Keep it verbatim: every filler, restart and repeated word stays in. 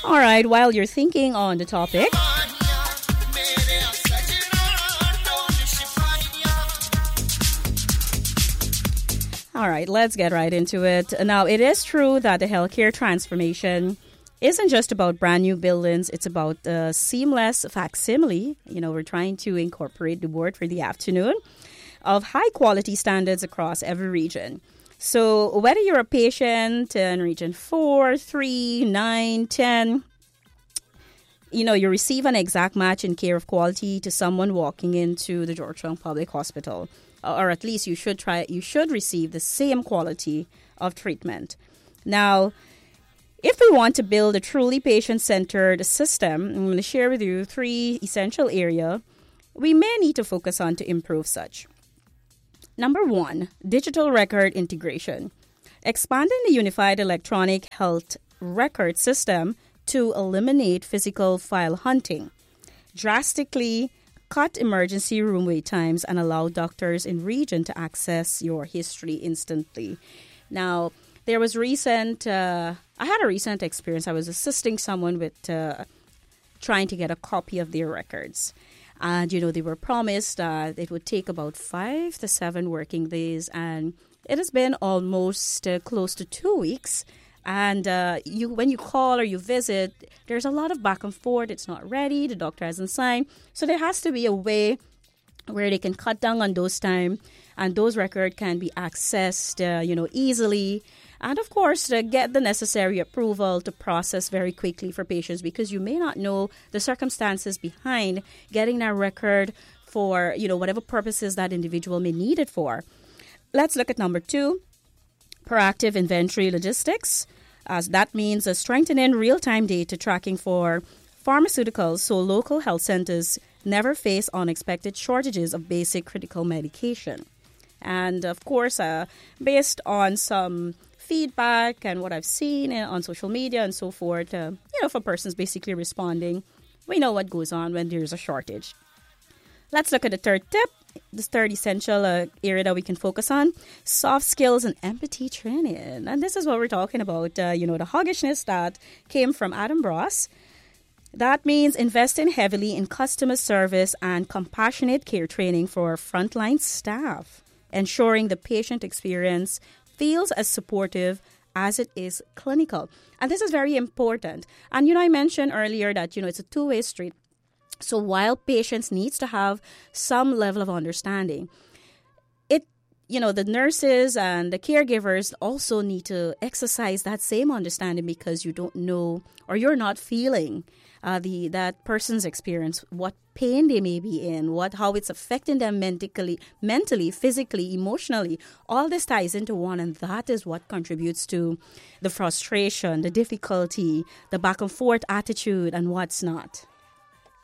All right, while you're thinking on the topic, all right, let's get right into it. Now, it is true that the healthcare transformation isn't just about brand new buildings. It's about uh, seamless facsimile. You know, we're trying to incorporate the word for the afternoon of high quality standards across every region. So whether you're a patient in region four, three, nine, ten, you know, you receive an exact match in care of quality to someone walking into the Georgetown Public Hospital, or at least you should try, you should receive the same quality of treatment. Now, if we want to build a truly patient-centered system, I'm going to share with you three essential areas we may need to focus on to improve such. Number one, digital record integration. Expanding the unified electronic health record system to eliminate physical file hunting, drastically cut emergency room wait times, and allow doctors in region to access your history instantly. Now, there was recent, uh, I had a recent experience. I was assisting someone with uh, trying to get a copy of their records. And, you know, they were promised that it would take about five to seven working days. And it has been almost uh, close to two weeks. And uh, you, when you call or you visit, there's a lot of back and forth. It's not ready. The doctor hasn't signed. So there has to be a way where they can cut down on those time. And those records can be accessed, uh, you know, easily. And, of course, to get the necessary approval to process very quickly for patients, because you may not know the circumstances behind getting that record for, you know, whatever purposes that individual may need it for. Let's look at number two, proactive inventory logistics. As that means uh, strengthening real-time data tracking for pharmaceuticals so local health centers never face unexpected shortages of basic critical medication. And, of course, uh, based on some feedback and what I've seen on social media and so forth, uh, you know, for persons basically responding, we know what goes on when there's a shortage. Let's look at the third tip, the third essential uh, area that we can focus on, soft skills and empathy training. And this is what we're talking about, uh, you know, the hoggishness that came from Adam Bross. That means investing heavily in customer service and compassionate care training for frontline staff, ensuring the patient experience feels as supportive as it is clinical. And this is very important. And, you know, I mentioned earlier that, you know, it's a two-way street. So while patients needs to have some level of understanding, it, you know, the nurses and the caregivers also need to exercise that same understanding, because you don't know or you're not feeling uh, the that person's experience, what pain they may be in, what how it's affecting them mentally, mentally, physically, emotionally. All this ties into one, and that is what contributes to the frustration, the difficulty, the back and forth attitude, and what's not.